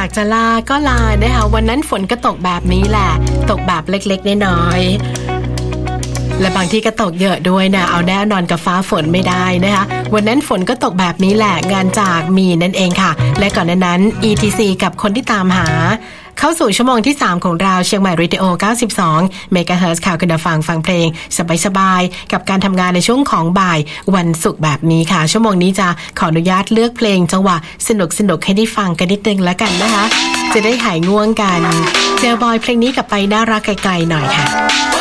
ากจะลาก็ลานะคะวันนั้นฝนก็ตกแบบนี้แหละตกแบบเล็กๆน้อยๆและบางที่ก็ตกเยอะด้วยนะเอาแน่นอนกับฟ้าฝนไม่ได้นะคะวันนั้นฝนก็ตกแบบนี้แหละงานจากมีนั่นเองค่ะและก่อนนั้น ETC กับคนที่ตามหาเข้าสู่ชั่วโมงที่3ของเราเชียงใหม่เรดิโอ92 MHz ค่ะคุณฟังเพลงสบายๆกับการทำงานในช่วงของบ่ายวันศุกร์แบบนี้ค่ะชั่วโมงนี้จะขออนุญาตเลือกเพลงจังหวะสนุกๆให้ได้ฟังกันนิดนึงแล้วกันนะคะจะได้หายง่วงกันเจอบอยเพลงนี้กลับไปน่ารักไกลๆหน่อยค่ะ